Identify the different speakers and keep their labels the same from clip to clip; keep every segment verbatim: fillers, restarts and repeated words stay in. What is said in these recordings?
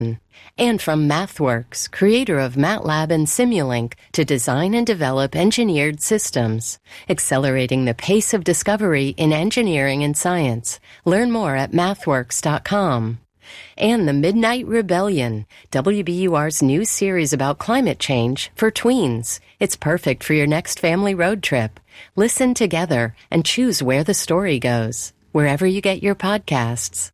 Speaker 1: And from MathWorks, creator of MATLAB and Simulink, to design and develop engineered systems, accelerating the pace of discovery in engineering and science. Learn more at mathworks dot com. And The Midnight Rebellion, W B U R's new series about climate change for tweens. It's perfect for your next family road trip. Listen together and choose where the story goes, wherever you get your podcasts.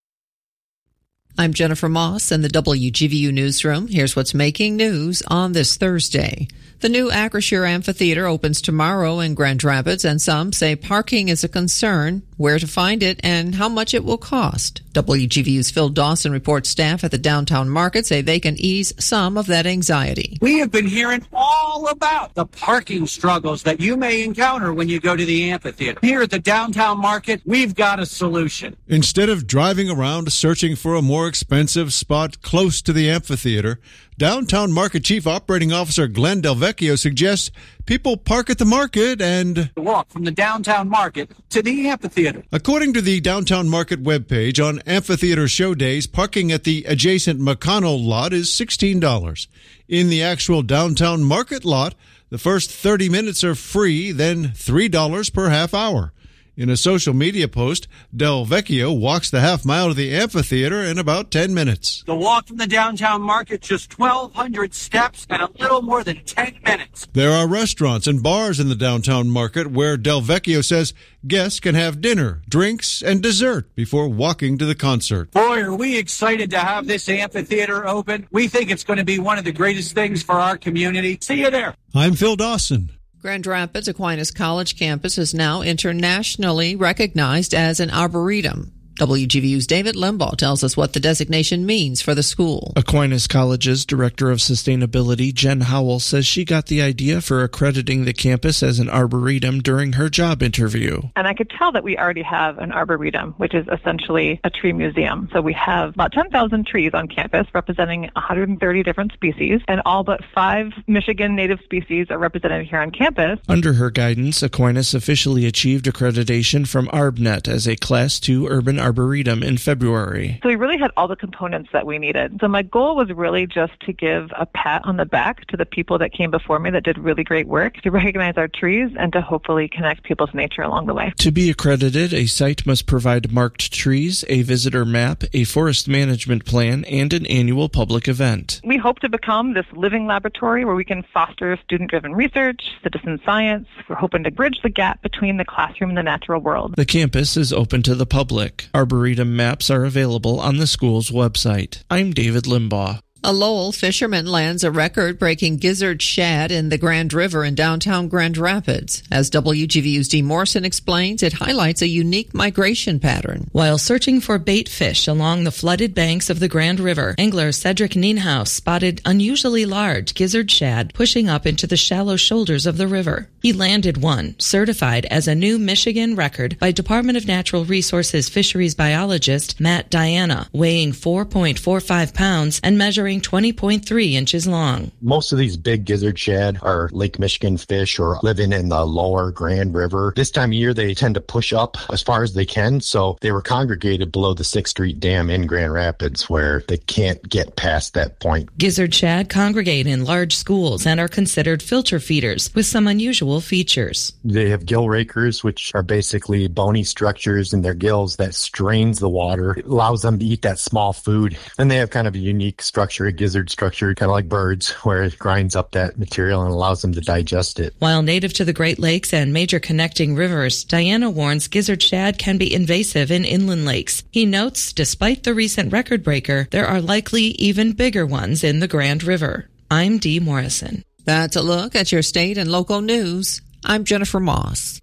Speaker 2: I'm Jennifer Moss in the W G V U newsroom. Here's what's making news on this Thursday. The new Acrisure Amphitheater opens tomorrow in Grand Rapids, and some say parking is a concern, where to find it, and how much it will cost. W G V U's Phil Dawson reports staff at the downtown market say they can ease some of that anxiety.
Speaker 3: We have been hearing all about the parking struggles that you may encounter when you go to the amphitheater. Here at the downtown market, we've got a solution.
Speaker 4: Instead of driving around searching for a more expensive spot close to the amphitheater, Downtown Market Chief Operating Officer Glenn Delvecchio suggests people park at the market and
Speaker 3: walk from the downtown market to the amphitheater.
Speaker 4: According to the Downtown Market webpage, on amphitheater show days, parking at the adjacent McConnell lot is sixteen dollars. In the actual downtown market lot, the first thirty minutes are free, then three dollars per half hour. In a social media post, Delvecchio walks the half mile to the amphitheater in about ten minutes.
Speaker 3: The walk from the downtown market, just twelve hundred steps and a little more than ten minutes.
Speaker 4: There are restaurants and bars in the downtown market where Delvecchio says guests can have dinner, drinks, and dessert before walking to the concert.
Speaker 3: Boy, are we excited to have this amphitheater open. We think it's going to be one of the greatest things for our community. See you there.
Speaker 4: I'm Phil Dawson.
Speaker 2: Grand Rapids Aquinas College campus is now internationally recognized as an arboretum. W G V U's David Limbaugh tells us what the designation means for the school.
Speaker 5: Aquinas College's Director of Sustainability, Jen Howell, says she got the idea for accrediting the campus as an arboretum during her job interview.
Speaker 6: And I could tell that we already have an arboretum, which is essentially a tree museum. So we have about ten thousand trees on campus representing one hundred thirty different species, and all but five Michigan native species are represented here on campus.
Speaker 5: Under her guidance, Aquinas officially achieved accreditation from ArbNet as a Class two urban arboretum in February.
Speaker 6: So we really had all the components that we needed. So my goal was really just to give a pat on the back to the people that came before me that did really great work, to recognize our trees, and to hopefully connect people to nature along the way.
Speaker 5: To be accredited, a site must provide marked trees, a visitor map, a forest management plan, and an annual public event.
Speaker 6: We hope to become this living laboratory where we can foster student-driven research, citizen science. We're hoping to bridge the gap between the classroom and the natural world.
Speaker 5: The campus is open to the public. Arboretum maps are available on the school's website. I'm David Limbaugh.
Speaker 2: A Lowell fisherman lands a record-breaking gizzard shad in the Grand River in downtown Grand Rapids. As W G V U's Dee Morrison explains, it highlights a unique migration pattern.
Speaker 7: While searching for bait fish along the flooded banks of the Grand River, angler Cedric Nienhaus spotted unusually large gizzard shad pushing up into the shallow shoulders of the river. He landed one, certified as a new Michigan record by Department of Natural Resources fisheries biologist Matt Diana, weighing four point four five pounds and measuring twenty point three inches long.
Speaker 8: Most of these big gizzard shad are Lake Michigan fish or living in the lower Grand River. This time of year, they tend to push up as far as they can, so they were congregated below the sixth Street Dam in Grand Rapids, where they can't get past that point.
Speaker 7: Gizzard shad congregate in large schools and are considered filter feeders with some unusual features.
Speaker 8: They have gill rakers, which are basically bony structures in their gills that strains the water. It allows them to eat that small food. And they have kind of a unique structure, a gizzard structure, kind of like birds, where it grinds up that material and allows them to digest it.
Speaker 7: While native to the Great Lakes and major connecting rivers, Diana warns gizzard shad can be invasive in inland lakes. He notes, despite the recent record breaker, there are likely even bigger ones in the Grand River. I'm Dee Morrison.
Speaker 2: That's a look at your state and local news. I'm Jennifer Moss.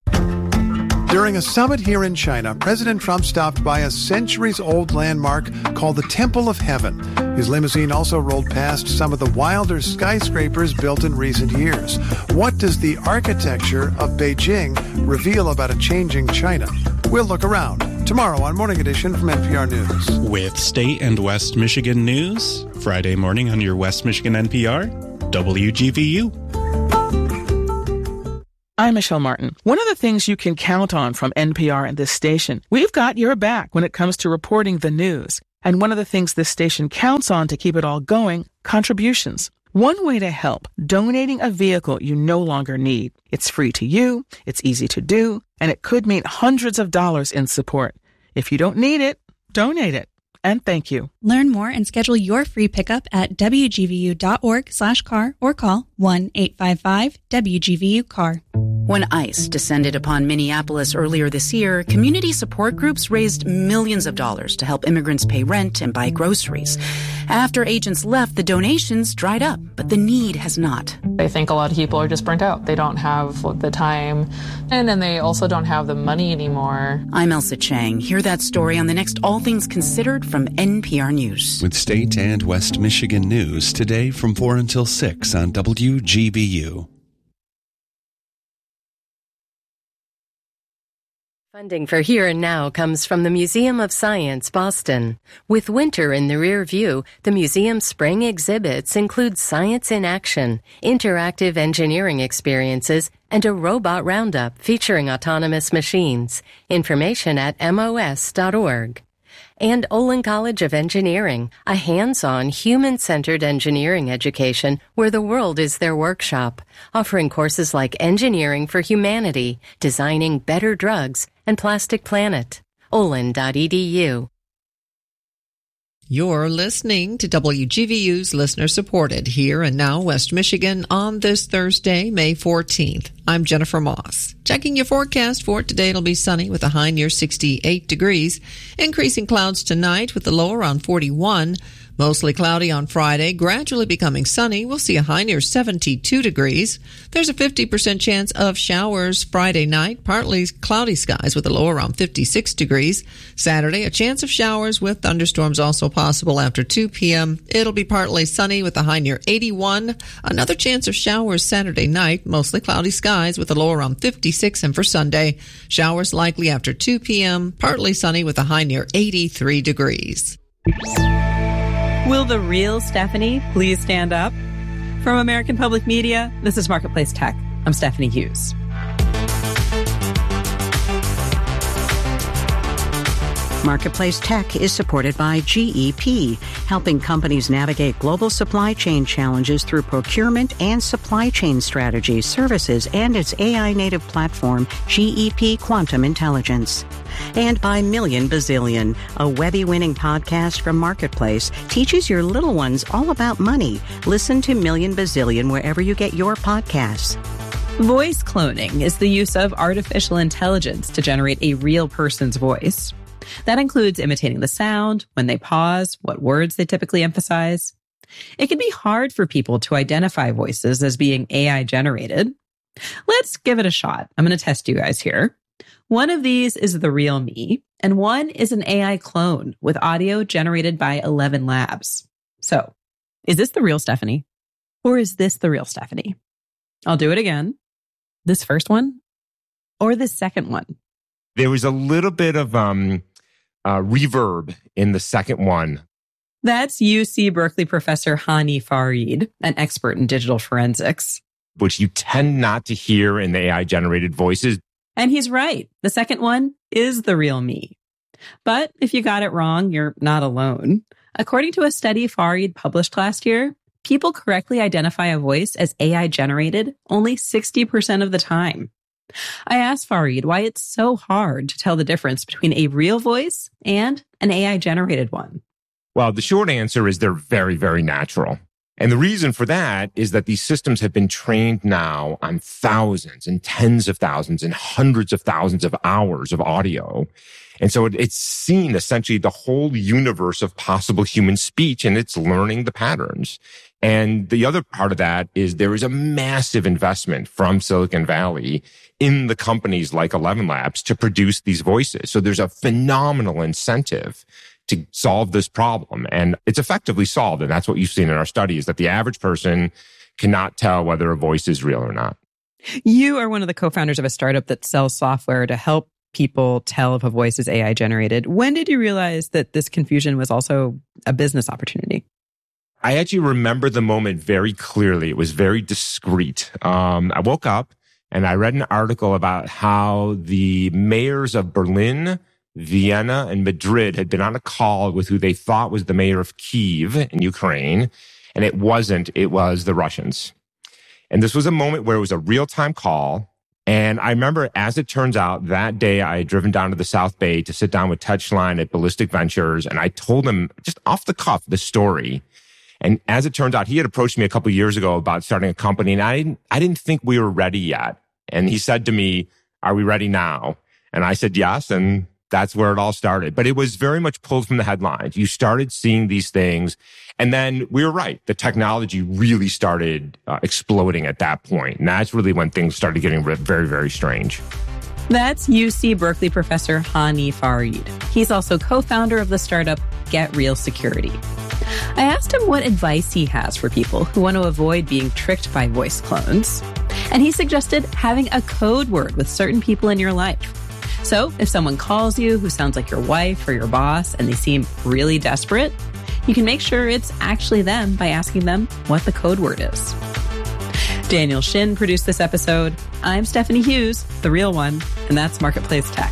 Speaker 9: During a summit here in China, President Trump stopped by a centuries-old landmark called the Temple of Heaven. His limousine also rolled past some of the wilder skyscrapers built in recent years. What does the architecture of Beijing reveal about a changing China? We'll look around tomorrow on Morning Edition from N P R News.
Speaker 10: With State and West Michigan news, Friday morning on your West Michigan N P R, W G V U.
Speaker 11: I'm Michelle Martin. One of the things you can count on from N P R and this station, we've got your back when it comes to reporting the news. And one of the things this station counts on to keep it all going, contributions. One way to help, donating a vehicle you no longer need. It's free to you, it's easy to do, and it could mean hundreds of dollars in support. If you don't need it, donate it. And thank you.
Speaker 12: Learn more and schedule your free pickup at W G V U dot org slash car or call one eight five five W G V U car.
Speaker 13: When ICE descended upon Minneapolis earlier this year, community support groups raised millions of dollars to help immigrants pay rent and buy groceries. After agents left, the donations dried up, but the need has not.
Speaker 14: I think a lot of people are just burnt out. They don't have the time, and then they also don't have the money anymore.
Speaker 13: I'm Elsa Chang. Hear that story on the next All Things Considered from N P R News.
Speaker 15: With state and West Michigan news today from four until six on W G V U.
Speaker 1: Funding for Here and Now comes from the Museum of Science, Boston. With winter in the rear view, the museum's spring exhibits include science in action, interactive engineering experiences, and a robot roundup featuring autonomous machines. Information at M O S dot org. And Olin College of Engineering, a hands-on, human-centered engineering education where the world is their workshop, offering courses like Engineering for Humanity, Designing Better Drugs, and Plastic Planet. olin dot e d u.
Speaker 2: You're listening to W G V U's listener-supported Here and Now West Michigan on this Thursday, May fourteenth. I'm Jennifer Moss. Checking your forecast for today, it'll be sunny with a high near sixty-eight degrees. Increasing clouds tonight with the low around forty-one. Mostly cloudy on Friday, gradually becoming sunny. We'll see a high near seventy-two degrees. There's a fifty percent chance of showers Friday night, partly cloudy skies with a low around fifty-six degrees. Saturday, a chance of showers with thunderstorms also possible after two p.m. It'll be partly sunny with a high near eighty-one. Another chance of showers Saturday night, mostly cloudy skies with a low around fifty-six. And for Sunday, showers likely after two p.m., partly sunny with a high near eighty-three degrees.
Speaker 16: Will the real Stephanie please stand up? From American Public Media, this is Marketplace Tech. I'm Stephanie Hughes.
Speaker 17: Marketplace Tech is supported by G E P, helping companies navigate global supply chain challenges through procurement and supply chain strategies, services, and its A I-native platform, G E P Quantum Intelligence. And by Million Bazillion, a Webby-winning podcast from Marketplace, teaches your little ones all about money. Listen to Million Bazillion wherever you get your podcasts.
Speaker 16: Voice cloning is the use of artificial intelligence to generate a real person's voice. That includes imitating the sound, when they pause, what words they typically emphasize. It can be hard for people to identify voices as being A I generated. Let's give it a shot. I'm going to test you guys here. One of these is the real me, and one is an A I clone with audio generated by Eleven Labs. So, is this the real Stephanie? Or is this the real Stephanie? I'll do it again. This first one? Or this second one?
Speaker 18: There was a little bit of um, uh, reverb in the second one.
Speaker 16: That's U C Berkeley professor Hani Farid, an expert in digital forensics.
Speaker 18: Which you tend not to hear in the A I-generated voices.
Speaker 16: And he's right. The second one is the real me. But if you got it wrong, you're not alone. According to a study Farid published last year, people correctly identify a voice as A I-generated only sixty percent of the time. I asked Farid why it's so hard to tell the difference between a real voice and an A I-generated one.
Speaker 18: Well, the short answer is they're very, very natural. And the reason for that is that these systems have been trained now on thousands and tens of thousands and hundreds of thousands of hours of audio. And so it, it's seen essentially the whole universe of possible human speech, and it's learning the patterns. And the other part of that is there is a massive investment from Silicon Valley in the companies like Eleven Labs to produce these voices. So there's a phenomenal incentive to solve this problem. And it's effectively solved. And that's what you've seen in our study, is that the average person cannot tell whether a voice is real or not.
Speaker 16: You are one of the co-founders of a startup that sells software to help people tell if a voice is A I generated. When did you realize that this confusion was also a business opportunity?
Speaker 18: I actually remember the moment very clearly. It was very discreet. Um, I woke up and I read an article about how the mayors of Berlin, Vienna and Madrid had been on a call with who they thought was the mayor of Kyiv in Ukraine, and it wasn't. It was the Russians. And this was a moment where it was a real-time call. And I remember, as it turns out, that day I had driven down to the South Bay to sit down with Ted Schlein at Ballistic Ventures, and I told him just off the cuff the story. And as it turns out, he had approached me a couple of years ago about starting a company, and I didn't, I didn't think we were ready yet. And he said to me, "Are we ready now?" And I said, yes. And that's where it all started. But it was very much pulled from the headlines. You started seeing these things. And then we were right. The technology really started uh, exploding at that point. And that's really when things started getting very, very strange.
Speaker 16: That's U C Berkeley professor Hani Farid. He's also co-founder of the startup Get Real Security. I asked him what advice he has for people who want to avoid being tricked by voice clones. And he suggested having a code word with certain people in your life. So if someone calls you who sounds like your wife or your boss and they seem really desperate, you can make sure it's actually them by asking them what the code word is. Daniel Shin produced this episode. I'm Stephanie Hughes, the real one, and that's Marketplace Tech.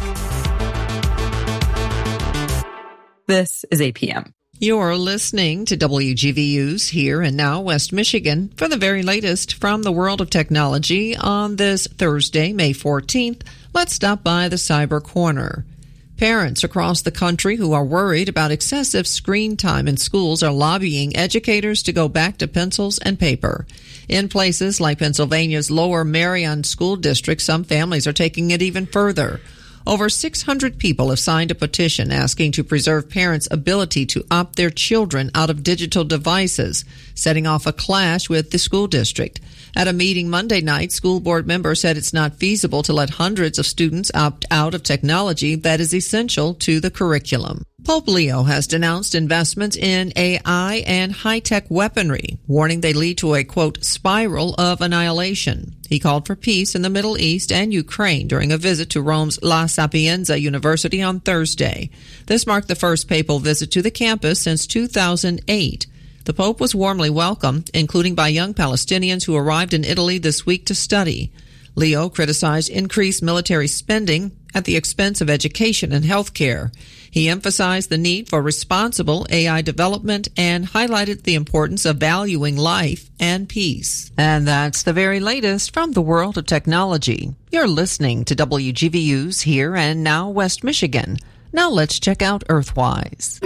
Speaker 16: This is A P M.
Speaker 2: You're listening to W G V U's Here and Now West Michigan for the very latest from the world of technology on this Thursday, May fourteenth. Let's stop by the Cyber Corner. Parents across the country who are worried about excessive screen time in schools are lobbying educators to go back to pencils and paper. In places like Pennsylvania's Lower Merion School District, some families are taking it even further. Over six hundred people have signed a petition asking to preserve parents' ability to opt their children out of digital devices, setting off a clash with the school district. At a meeting Monday night, school board members said it's not feasible to let hundreds of students opt out of technology that is essential to the curriculum. Pope Leo has denounced investments in A I and high-tech weaponry, warning they lead to a, quote, spiral of annihilation. He called for peace in the Middle East and Ukraine during a visit to Rome's La Sapienza University on Thursday. This marked the first papal visit to the campus since two thousand eight. The Pope was warmly welcomed, including by young Palestinians who arrived in Italy this week to study. Leo criticized increased military spending at the expense of education and health care. He emphasized the need for responsible A I development and highlighted the importance of valuing life and peace. And that's the very latest from the world of technology. You're listening to W G V U's Here and Now West Michigan. Now let's check out Earthwise.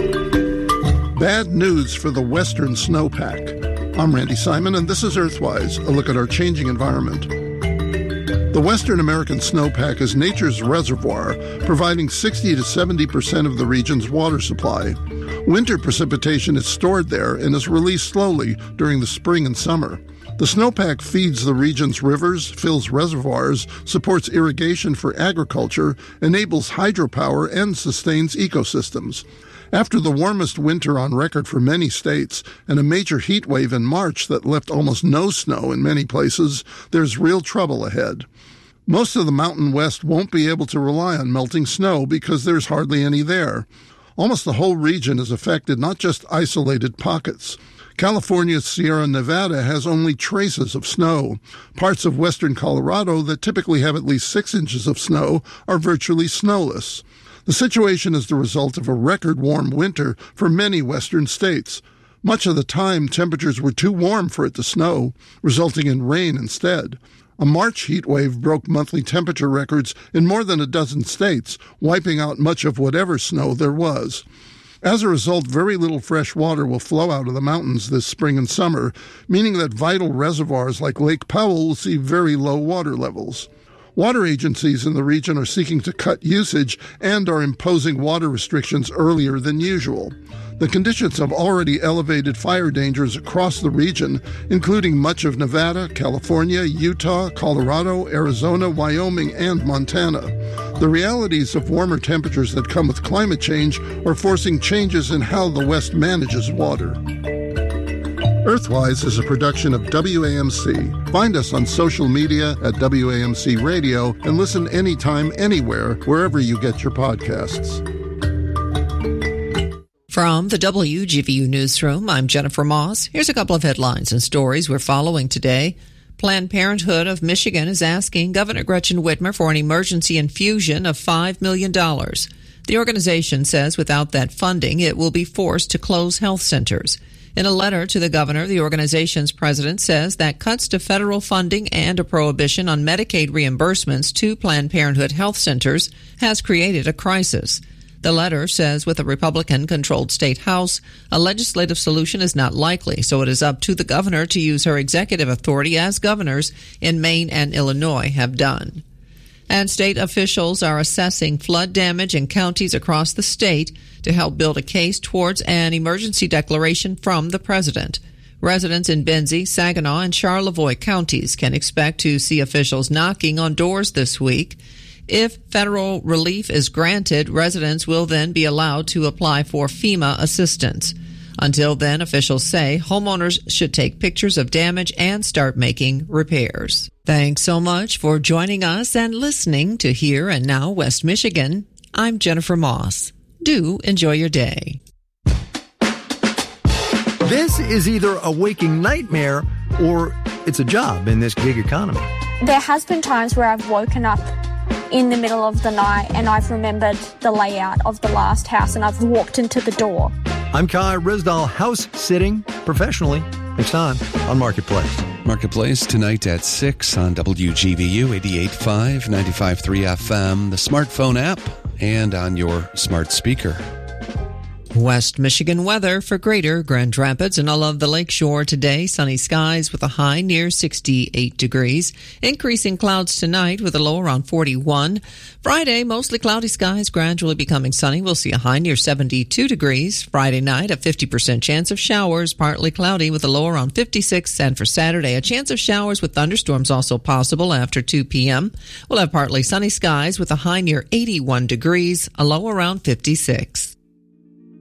Speaker 19: Bad news for the western snowpack. I'm Randy Simon, and this is Earthwise, a look at our changing environment. The Western American snowpack is nature's reservoir, providing sixty to seventy percent of the region's water supply. Winter precipitation is stored there and is released slowly during the spring and summer. The snowpack feeds the region's rivers, fills reservoirs, supports irrigation for agriculture, enables hydropower, and sustains ecosystems. After the warmest winter on record for many states and a major heat wave in March that left almost no snow in many places, there's real trouble ahead. Most of the Mountain West won't be able to rely on melting snow because there's hardly any there. Almost the whole region is affected, not just isolated pockets. California's Sierra Nevada has only traces of snow. Parts of western Colorado that typically have at least six inches of snow are virtually snowless. The situation is the result of a record warm winter for many western states. Much of the time, temperatures were too warm for it to snow, resulting in rain instead. A March heat wave broke monthly temperature records in more than a dozen states, wiping out much of whatever snow there was. As a result, very little fresh water will flow out of the mountains this spring and summer, meaning that vital reservoirs like Lake Powell will see very low water levels. Water agencies in the region are seeking to cut usage and are imposing water restrictions earlier than usual. The conditions have already elevated fire dangers across the region, including much of Nevada, California, Utah, Colorado, Arizona, Wyoming, and Montana. The realities of warmer temperatures that come with climate change are forcing changes in how the West manages water. Earthwise is a production of W A M C. Find us on social media at W A M C Radio and listen anytime, anywhere, wherever you get your podcasts.
Speaker 2: From the W G V U Newsroom, I'm Jennifer Moss. Here's a couple of headlines and stories we're following today. Planned Parenthood of Michigan is asking Governor Gretchen Whitmer for an emergency infusion of five million dollars. The organization says without that funding, it will be forced to close health centers. In a letter to the governor, the organization's president says that cuts to federal funding and a prohibition on Medicaid reimbursements to Planned Parenthood health centers has created a crisis. The letter says with a Republican-controlled state House, a legislative solution is not likely, so it is up to the governor to use her executive authority as governors in Maine and Illinois have done. And state officials are assessing flood damage in counties across the state to help build a case towards an emergency declaration from the president. Residents in Benzie, Saginaw, and Charlevoix counties can expect to see officials knocking on doors this week. If federal relief is granted, residents will then be allowed to apply for FEMA assistance. Until then, officials say homeowners should take pictures of damage and start making repairs. Thanks so much for joining us and listening to Here and Now West Michigan. I'm Jennifer Moss. Do enjoy your day.
Speaker 20: This is either a waking nightmare or it's a job in this gig economy.
Speaker 21: There has been times where I've woken up in the middle of the night and I've remembered the layout of the last house and I've walked into the door.
Speaker 20: I'm Kai Risdal, house sitting professionally. Next time on Marketplace.
Speaker 15: Marketplace tonight at six on W G V U eighty-eight point five, ninety-five point three F M, the smartphone app, and on your smart speaker.
Speaker 2: West Michigan weather for greater Grand Rapids and all of the lakeshore today. Sunny skies with a high near sixty-eight degrees. Increasing clouds tonight with a low around forty-one. Friday, mostly cloudy skies, gradually becoming sunny. We'll see a high near seventy-two degrees. Friday night, a fifty percent chance of showers, partly cloudy with a low around fifty-six. And for Saturday, a chance of showers with thunderstorms also possible after two p.m. We'll have partly sunny skies with a high near eighty-one degrees, a low around fifty-six.